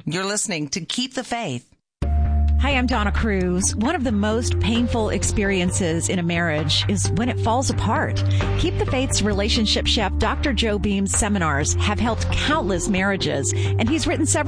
You're listening to Keep the Faith. Hi, I'm Donna Cruz. One of the most painful experiences in a marriage is when it falls apart. Keep the Faith's relationship chef, Dr. Joe Beam's seminars have helped countless marriages, and he's written several